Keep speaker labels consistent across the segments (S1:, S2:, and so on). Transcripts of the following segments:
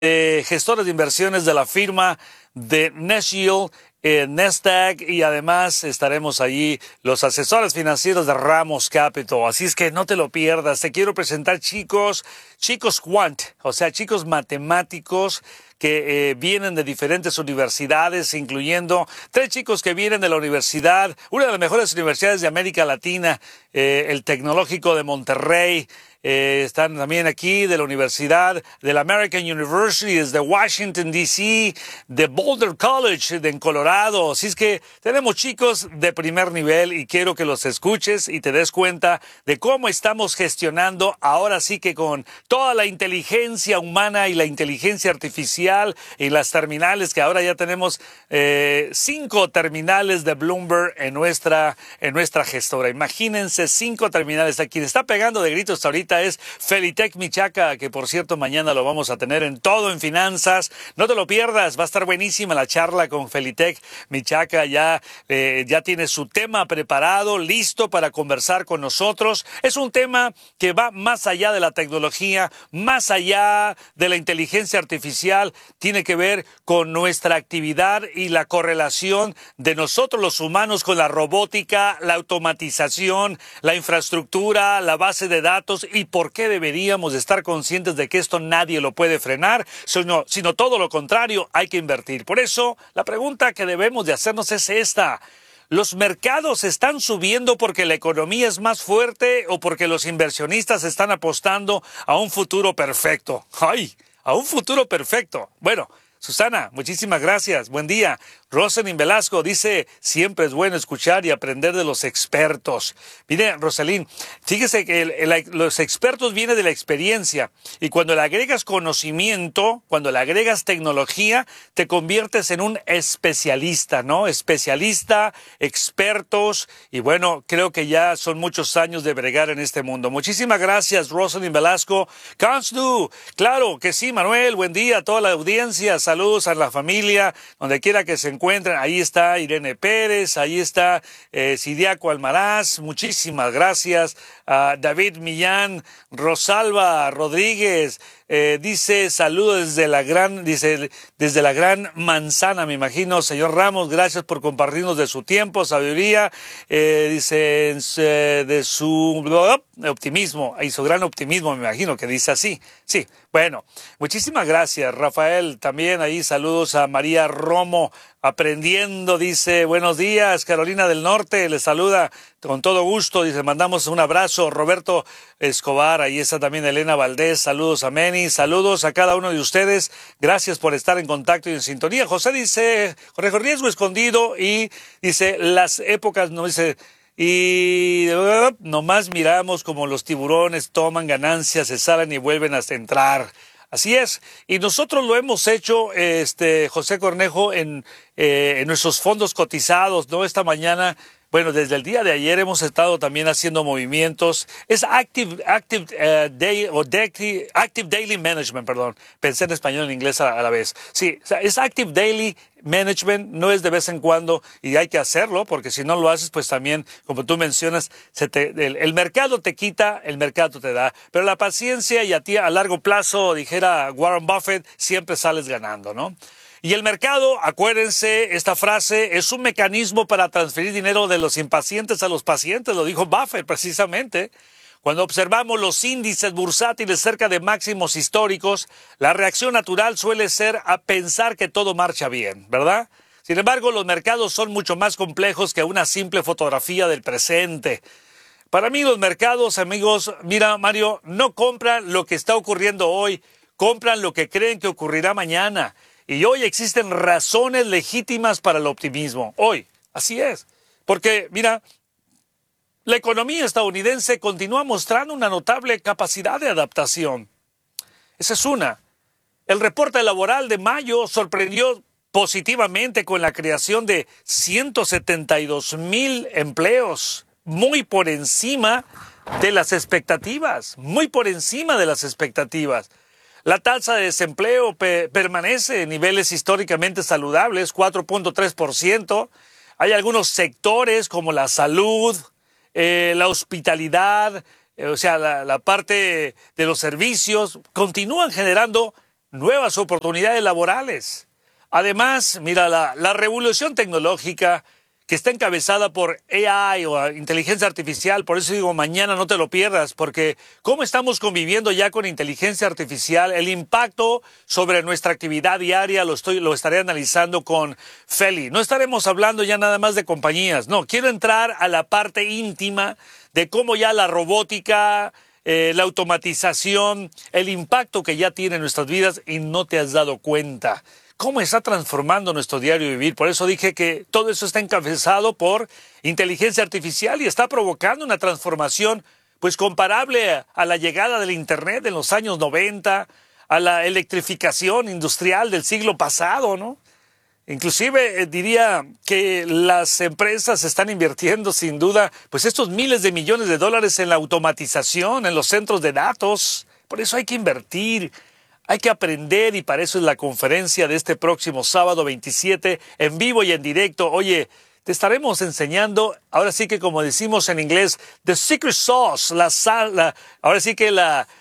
S1: gestores de inversiones de la firma de Nashville, Nasdaq, y además estaremos allí los asesores financieros de Ramos Capital. Así es que no te lo pierdas. Te quiero presentar chicos quant, o sea, chicos matemáticos que vienen de diferentes universidades, incluyendo 3 chicos que vienen de la universidad, una de las mejores universidades de América Latina, el Tecnológico de Monterrey. Están también aquí de la Universidad de la American University, desde Washington, D.C., de Boulder College, en Colorado. Así es que tenemos chicos de primer nivel y quiero que los escuches y te des cuenta de cómo estamos gestionando ahora sí que con toda la inteligencia humana y la inteligencia artificial y las terminales, que ahora ya tenemos 5 terminales de Bloomberg en nuestra gestora. Imagínense 5 terminales. A quien está pegando de gritos ahorita es Felitech Michaca, que por cierto mañana lo vamos a tener en Todo en Finanzas. No te lo pierdas, va a estar buenísima la charla con Felitech Michaca. Ya tiene su tema preparado, listo para conversar con nosotros. Es un tema que va más allá de la tecnología, más allá de la inteligencia artificial. Tiene que ver con nuestra actividad y la correlación de nosotros los humanos con la robótica, la automatización, la infraestructura, la base de datos, y por qué deberíamos estar conscientes de que esto nadie lo puede frenar, sino todo lo contrario, hay que invertir. Por eso, la pregunta que debemos de hacernos es esta: ¿los mercados están subiendo porque la economía es más fuerte o porque los inversionistas están apostando a un futuro perfecto? ¡Ay! A un futuro perfecto. Bueno, Susana, muchísimas gracias. Buen día. Rosalind Velasco dice, siempre es bueno escuchar y aprender de los expertos. Mire, Rosalind, fíjese que los expertos vienen de la experiencia, y cuando le agregas conocimiento, cuando le agregas tecnología, te conviertes en un especialista, ¿no? Especialista, expertos, y bueno, creo que ya son muchos años de bregar en este mundo. Muchísimas gracias, Rosalind Velasco. Kansdu, claro que sí, Manuel, buen día a toda la audiencia, saludos a la familia, donde quiera que se encuentren. Ahí está Irene Pérez, ahí está Sidiaco Almaraz, muchísimas gracias a David Millán, Rosalba Rodríguez, dice saludos desde la Gran Manzana, me imagino. Señor Ramos, gracias por compartirnos de su tiempo, sabiduría, dice de su optimismo, y su gran optimismo, me imagino que dice así. Sí, bueno, muchísimas gracias, Rafael. También ahí saludos a María Romo, aprendiendo, dice, buenos días, Carolina del Norte, les saluda con todo gusto, dice, mandamos un abrazo. Roberto Escobar, ahí está también Elena Valdés, saludos a Meni, saludos a cada uno de ustedes, gracias por estar en contacto y en sintonía. José dice, correcto, riesgo escondido, y dice, las épocas, no dice, y nomás miramos como los tiburones toman ganancias, se salen y vuelven a entrar. Así es, y nosotros lo hemos hecho, José Cornejo, en nuestros fondos cotizados, ¿no? Esta mañana, bueno, desde el día de ayer hemos estado también haciendo movimientos. Es Active Daily Management, perdón. Pensé en español y en inglés a la vez. Sí, o sea, es Active Daily Management, no es de vez en cuando, y hay que hacerlo, porque si no lo haces, pues también, como tú mencionas, el mercado te quita, el mercado te da. Pero la paciencia y a largo plazo, dijera Warren Buffett, siempre sales ganando, ¿no? Y el mercado, acuérdense, esta frase, es un mecanismo para transferir dinero de los impacientes a los pacientes, lo dijo Buffett precisamente. Cuando observamos los índices bursátiles cerca de máximos históricos, la reacción natural suele ser a pensar que todo marcha bien, ¿verdad? Sin embargo, los mercados son mucho más complejos que una simple fotografía del presente. Para mí los mercados, amigos, mira, Mario, no compran lo que está ocurriendo hoy, compran lo que creen que ocurrirá mañana. Y hoy existen razones legítimas para el optimismo. Hoy, así es. Porque, mira, la economía estadounidense continúa mostrando una notable capacidad de adaptación. Esa es una. El reporte laboral de mayo sorprendió positivamente con la creación de 172,000 empleos, muy por encima de las expectativas, muy por encima de las expectativas. La tasa de desempleo permanece en niveles históricamente saludables, 4.3%. Hay algunos sectores como la salud, la hospitalidad, o sea, la parte de los servicios, continúan generando nuevas oportunidades laborales. Además, mira, la revolución tecnológica que está encabezada por AI o inteligencia artificial, por eso digo, mañana no te lo pierdas, porque cómo estamos conviviendo ya con inteligencia artificial, el impacto sobre nuestra actividad diaria lo estaré analizando con Feli. No estaremos hablando ya nada más de compañías, no, quiero entrar a la parte íntima de cómo ya la robótica, la automatización, el impacto que ya tiene en nuestras vidas y no te has dado cuenta. ¿Cómo está transformando nuestro diario vivir? Por eso dije que todo eso está encabezado por inteligencia artificial y está provocando una transformación pues comparable a la llegada del Internet en los años 90, a la electrificación industrial del siglo pasado, ¿no? Inclusive diría que las empresas están invirtiendo sin duda pues estos miles de millones de dólares en la automatización, en los centros de datos. Por eso hay que invertir. Hay que aprender y para eso es la conferencia de este próximo sábado 27 en vivo y en directo. Oye, te estaremos enseñando, ahora sí que como decimos en inglés, the secret sauce, ahora sí que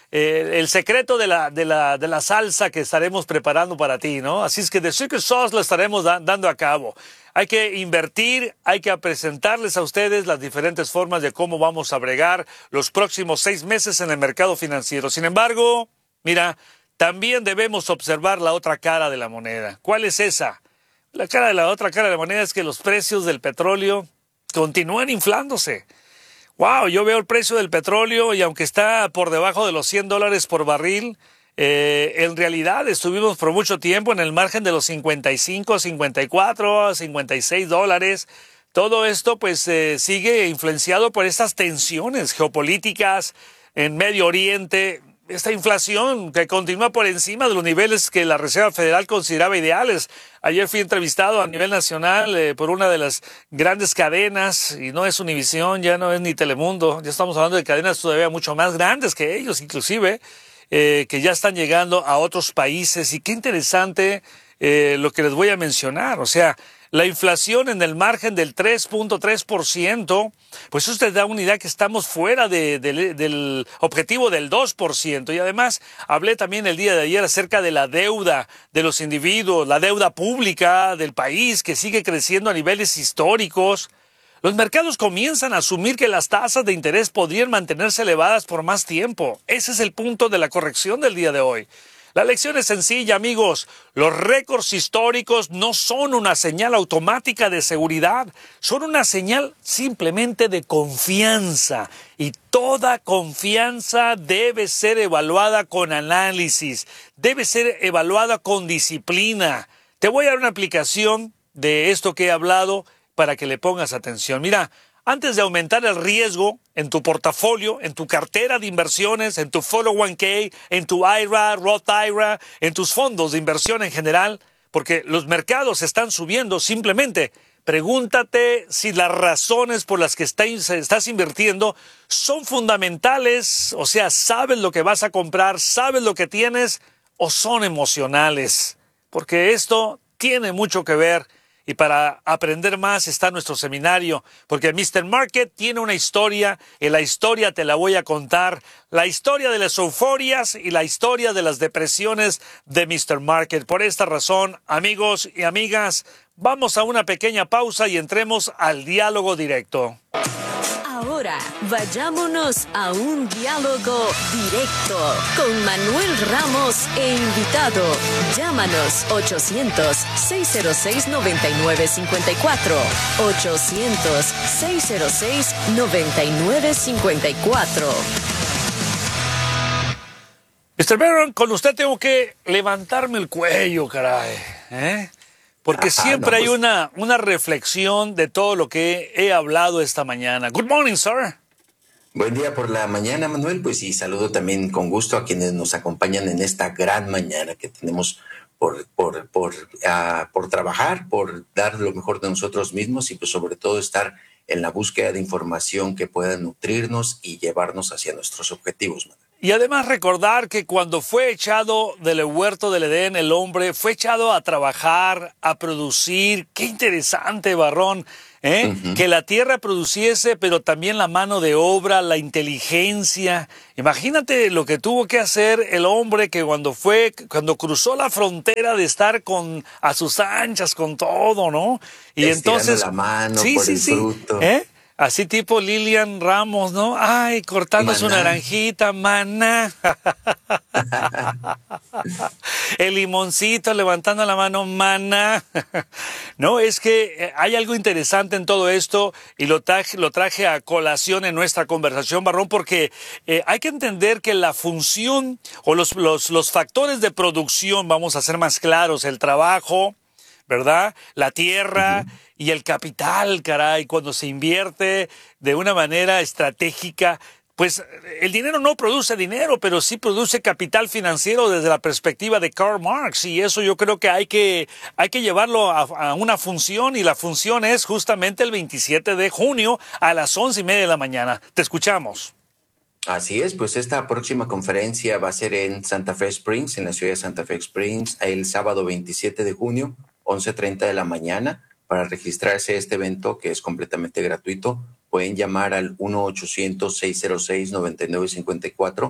S1: el secreto de la salsa que estaremos preparando para ti, ¿no? Así es que the secret sauce la estaremos dando a cabo. Hay que invertir, hay que presentarles a ustedes las diferentes formas de cómo vamos a bregar los próximos 6 meses en el mercado financiero. Sin embargo, mira, también debemos observar la otra cara de la moneda. ¿Cuál es esa? La otra cara de la moneda es que los precios del petróleo continúan inflándose. Wow, yo veo el precio del petróleo y aunque está por debajo de los $100 por barril, en realidad estuvimos por mucho tiempo en el margen de los 55, 54, 56 dólares. Todo esto pues sigue influenciado por estas tensiones geopolíticas en Medio Oriente. Esta inflación que continúa por encima de los niveles que la Reserva Federal consideraba ideales. Ayer fui entrevistado a nivel nacional por una de las grandes cadenas, y no es Univisión, ya no es ni Telemundo, ya estamos hablando de cadenas todavía mucho más grandes que ellos, inclusive, que ya están llegando a otros países. Y qué interesante lo que les voy a mencionar, o sea, la inflación en el margen del 3.3%, pues usted da una idea que estamos fuera del objetivo del 2%. Y además hablé también el día de ayer acerca de la deuda de los individuos, la deuda pública del país que sigue creciendo a niveles históricos. Los mercados comienzan a asumir que las tasas de interés podrían mantenerse elevadas por más tiempo. Ese es el punto de la corrección del día de hoy. La lección es sencilla, amigos. Los récords históricos no son una señal automática de seguridad, son una señal simplemente de confianza. Y toda confianza debe ser evaluada con análisis, debe ser evaluada con disciplina. Te voy a dar una aplicación de esto que he hablado para que le pongas atención. Mira, antes de aumentar el riesgo en tu portafolio, en tu cartera de inversiones, en tu 401k, en tu IRA, Roth IRA, en tus fondos de inversión en general, porque los mercados están subiendo, simplemente pregúntate si las razones por las que estás invirtiendo son fundamentales, o sea, sabes lo que vas a comprar, sabes lo que tienes, o son emocionales, porque esto tiene mucho que ver. Y para aprender más está nuestro seminario, porque Mr. Market tiene una historia, y la historia te la voy a contar, la historia de las euforias y la historia de las depresiones de Mr. Market. Por esta razón, amigos y amigas, vamos a una pequeña pausa y entremos al diálogo directo.
S2: Ahora, vayámonos a un diálogo directo con Manuel Ramos e invitado. Llámanos 800-606-9954. 800-606-9954.
S1: Mr. Barron, con usted tengo que levantarme el cuello, caray, porque siempre hay una reflexión de todo lo que he hablado esta mañana. Good morning, sir.
S3: Buen día por la mañana, Manuel. Pues sí, saludo también con gusto a quienes nos acompañan en esta gran mañana que tenemos por trabajar, por dar lo mejor de nosotros mismos y pues sobre todo estar en la búsqueda de información que pueda nutrirnos y llevarnos hacia nuestros objetivos, Manuel.
S1: Y además recordar que cuando fue echado del huerto del Edén, el hombre fue echado a trabajar, a producir. Qué interesante, Barrón, ¿eh? Que la tierra produciese, pero también la mano de obra, la inteligencia. Imagínate lo que tuvo que hacer el hombre que cuando cruzó la frontera de estar a sus anchas con todo, ¿no? Y
S3: estirando
S1: entonces
S3: la mano por el fruto.
S1: ¿eh? Así tipo Lilian Ramos, ¿no? Ay, cortando su naranjita, maná. El limoncito levantando la mano, maná. No, es que hay algo interesante en todo esto y lo traje a colación en nuestra conversación, Barrón, porque hay que entender que la función o los factores de producción, vamos a ser más claros, el trabajo, ¿verdad? La tierra y el capital, caray, cuando se invierte de una manera estratégica, pues el dinero no produce dinero, pero sí produce capital financiero desde la perspectiva de Karl Marx, y eso yo creo que hay que llevarlo a una función, y la función es justamente el 27 de junio a las 11:30 de la mañana. Te escuchamos.
S3: Así es, pues esta próxima conferencia va a ser en Santa Fe Springs, en la ciudad de Santa Fe Springs, el sábado 27 de junio, 11:30 de la mañana. Para registrarse a este evento, que es completamente gratuito, pueden llamar al 1-800-606-9954,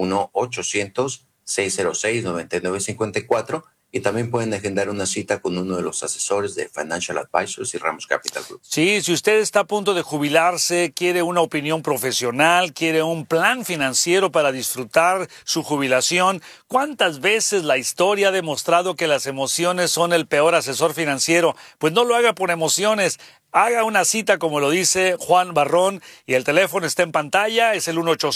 S3: 1-800-606-9954, y también pueden agendar una cita con uno de los asesores de Financial Advisors y Ramos Capital Group.
S1: Sí, si usted está a punto de jubilarse, quiere una opinión profesional, quiere un plan financiero para disfrutar su jubilación, ¿cuántas veces la historia ha demostrado que las emociones son el peor asesor financiero? Pues no lo haga por emociones. Haga una cita, como lo dice Juan Barrón, y el teléfono está en pantalla, es el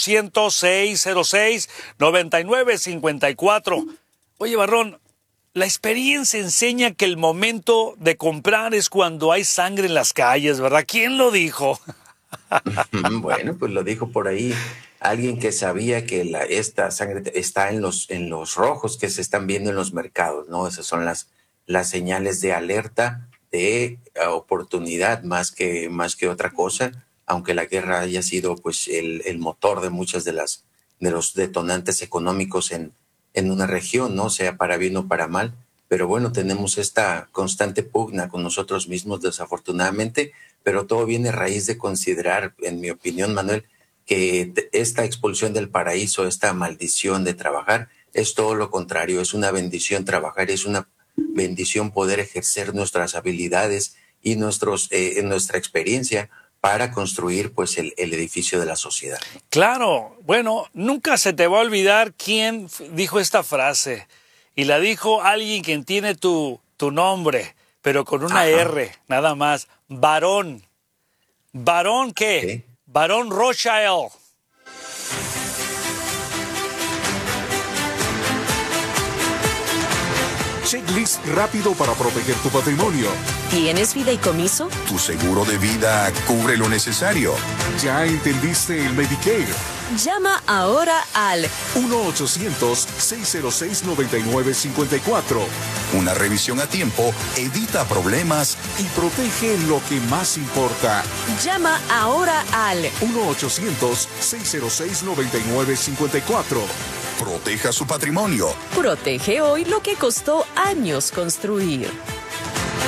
S1: 1-800-606-9954. Oye, Barrón, la experiencia enseña que el momento de comprar es cuando hay sangre en las calles, ¿verdad? ¿Quién lo dijo?
S3: Bueno, pues lo dijo por ahí alguien que sabía que esta sangre está en los rojos que se están viendo en los mercados, ¿no? Esas son las señales de alerta, de oportunidad más que otra cosa, aunque la guerra haya sido pues el motor de muchas de los detonantes económicos en una región, ¿no? Sea para bien o para mal. Pero bueno, tenemos esta constante pugna con nosotros mismos, desafortunadamente, pero todo viene a raíz de considerar, en mi opinión, Manuel, que esta expulsión del paraíso, esta maldición de trabajar, es todo lo contrario, es una bendición trabajar, es una bendición poder ejercer nuestras habilidades y nuestra experiencia para construir pues el edificio de la sociedad.
S1: Claro, bueno, nunca se te va a olvidar quién dijo esta frase, y la dijo alguien que tiene tu nombre, pero con una R, nada más. Barón. ¿Barón qué?
S3: ¿Sí?
S1: Barón Rothschild.
S4: Checklist rápido para proteger tu patrimonio.
S2: ¿Tienes fideicomiso?
S5: Tu seguro de vida cubre lo necesario.
S4: ¿Ya entendiste el Medicare?
S2: Llama ahora al
S4: 1-800-606-9954
S5: Una revisión a tiempo evita problemas.
S4: y protege lo que más importa.
S2: Llama ahora al
S4: 1-800-606-9954.
S5: Proteja su patrimonio.
S2: Protege hoy lo que costó años construir.